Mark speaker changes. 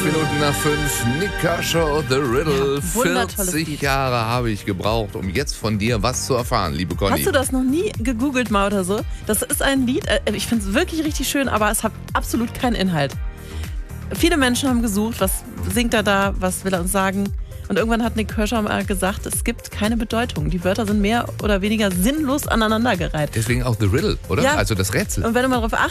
Speaker 1: Minuten nach 5, Nick Kershaw, The Riddle.
Speaker 2: Ja, wundervolles
Speaker 1: 40
Speaker 2: Lied.
Speaker 1: Jahre habe ich gebraucht, um jetzt von dir was zu erfahren, liebe Conny.
Speaker 2: Hast du das noch nie gegoogelt mal oder so? Das ist ein Lied, ich finde es wirklich richtig schön, aber es hat absolut keinen Inhalt. Viele Menschen haben gesucht, was singt er da, was will er uns sagen? Und irgendwann hat Nick Kershaw mal gesagt, es gibt keine Bedeutung. Die Wörter sind mehr oder weniger sinnlos aneinandergereiht.
Speaker 1: Deswegen auch The Riddle, oder?
Speaker 2: Ja.
Speaker 1: Also das Rätsel.
Speaker 2: Und wenn du mal darauf